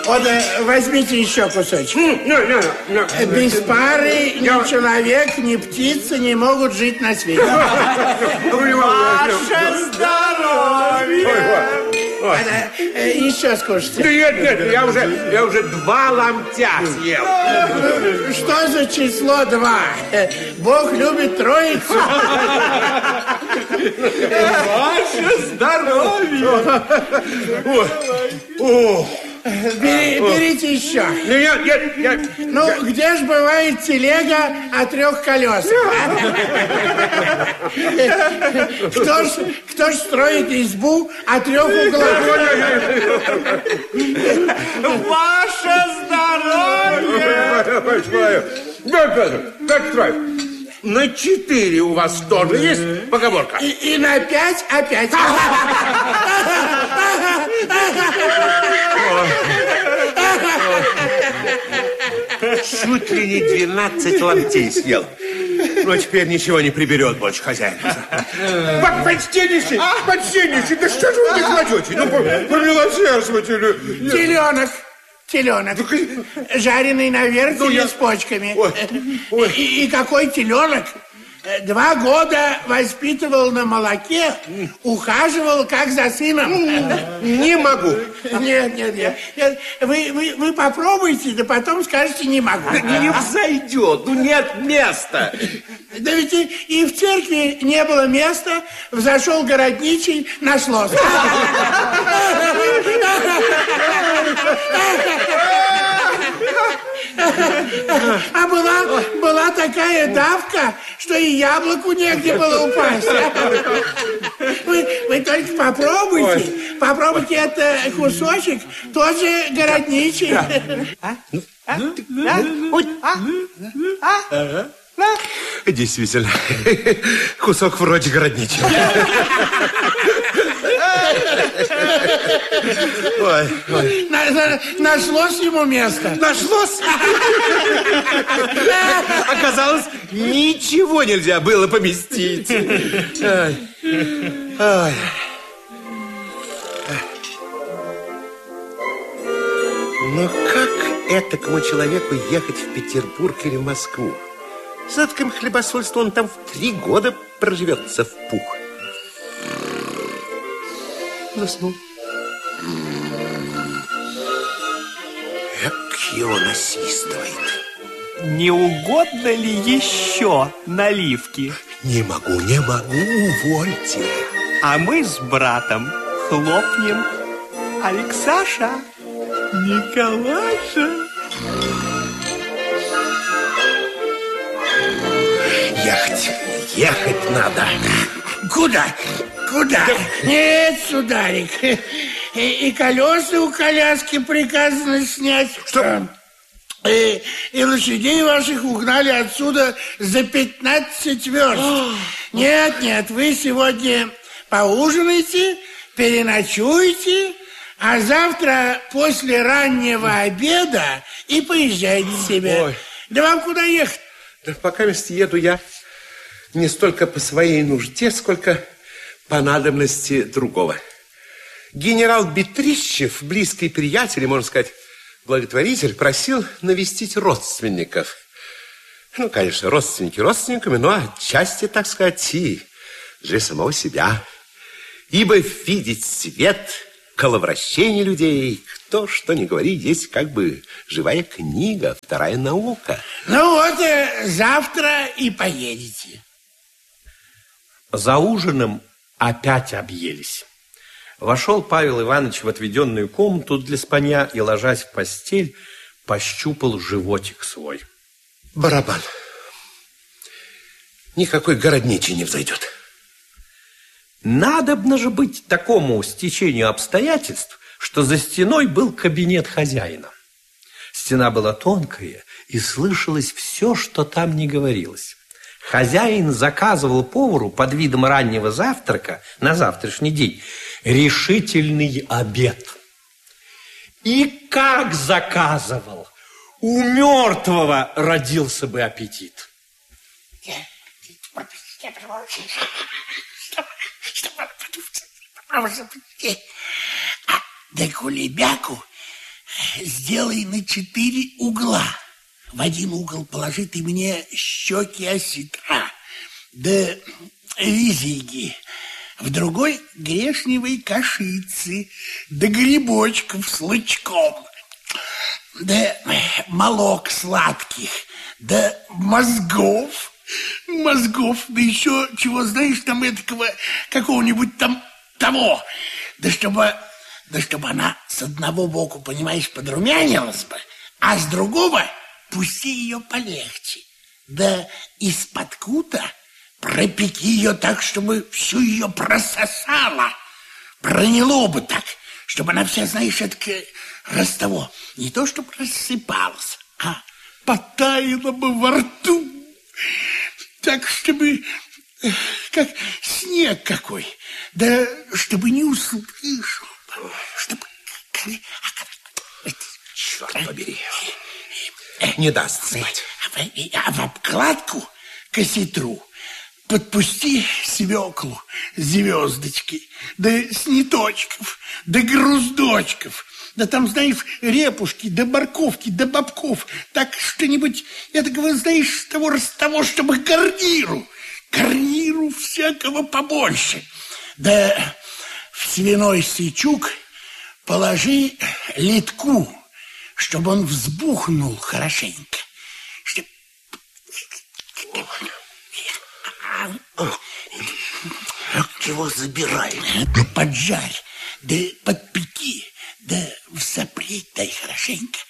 Вот возьмите еще кусочек. Без пары ни человек, ни птица не могут жить на свете. Ваше здоровье! Еще скушайте. Нет, я уже 2 ломтя съел. Что за число 2? Бог любит троицу. Ваше здоровье! Берите еще. Нет. Ну, где же бывает телега о 3 колесах? Кто ж строит избу о 3 углах? Ваше здоровье! Как строить? На 4 у вас тоже есть поговорка? И на 5 опять. Чуть ли не 12 ломтей съел. Но теперь ничего не приберет больше хозяин. Почтеннейший, да что же вы не кладете? Ну, помилосердствуйте. Теленок. Жареный на вертеле с почками. И какой теленок? 2 года воспитывал на молоке, ухаживал как за сыном. Не могу. Нет. Вы попробуйте, да потом скажете не могу. Не взойдет, нет места. Да ведь и в церкви не было места, взошел городничий, нашлось. А была такая давка, что и яблоку негде было упасть. Вы только попробуйте это кусочек, тоже городничий. Действительно, кусок вроде городничего. Ой. Нашлось ему место. Нашлось? Оказалось, ничего нельзя было поместить. Ой. Но как этакому человеку ехать в Петербург или в Москву? С этаким хлебосольством он там в 3 года проживется в пух. Заснул. Эк его насвистывает. Не угодно ли еще наливки? Не могу, увольте. А мы с братом хлопнем. Алексаша, Николаша. Ехать надо. Куда? Нет, сударик. И колеса у коляски приказано снять. Что? И лошадей ваших угнали отсюда за 15 верст. Нет, вы сегодня поужинайте, переночуйте, а завтра после раннего обеда и поезжайте себе. Ой. Да вам куда ехать? Да пока еду я не столько по своей нужде, сколько по надобности другого. Генерал Бетрищев, близкий приятель, и, можно сказать, благотворитель, просил навестить родственников. Ну, конечно, родственники родственниками, но отчасти, так сказать, и для самого себя. Ибо видеть свет, коловращение людей, кто что ни говори, есть как бы живая книга, вторая наука. Ну вот, завтра и поедете. За ужином опять объелись. Вошел Павел Иванович в отведенную комнату для спанья и, ложась в постель, пощупал животик свой. Барабан. Никакой городничий не взойдет. Надобно же быть такому стечению обстоятельств, что за стеной был кабинет хозяина. Стена была тонкая, и слышалось все, что там не говорилось. Хозяин заказывал повару под видом раннего завтрака на завтрашний день решительный обед. И как заказывал, у мертвого родился бы аппетит. Да кулебяку сделай на 4 угла. В один угол положи ты мне щеки осетра, да визиги. В другой грешневой кашицы, да грибочков с лучком, да молок сладких, да мозгов, да еще чего, знаешь, там этакого, какого-нибудь там того, да чтобы она с одного боку, понимаешь, подрумянилась бы, а с другого пусти ее полегче, да из-под кута пропеки ее так, чтобы всю ее прососало, проняло бы так, чтобы она вся, знаешь, это того, не то чтобы рассыпалась, а потаяла бы во рту, так, чтобы, как снег какой, да чтобы не услышал, чтобы... Черт побери, не даст спать. А в обкладку к осетру подпусти свеклу, звездочки, да сниточков, да груздочков, да там, знаешь, репушки, да морковки, да бобков, так что-нибудь, этакого, знаешь, того, чтобы гарниру всякого побольше. Да в свиной сычук положи литку, чтобы он взбухнул хорошенько. Чего забирай? Да поджарь, да подпеки, да всопреть дай хорошенько.